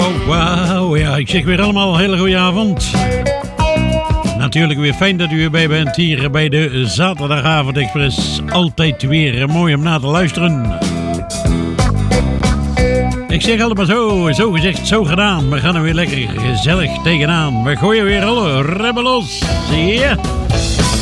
Wauw, ja, ik zeg weer allemaal een hele goede avond. Natuurlijk weer fijn dat u erbij bent hier bij de Zaterdagavond Express. Altijd weer mooi om naar te luisteren. Ik zeg allemaal zo gezegd, zo gedaan. We gaan er weer lekker gezellig tegenaan. We gooien weer alle rebben los. Zie je?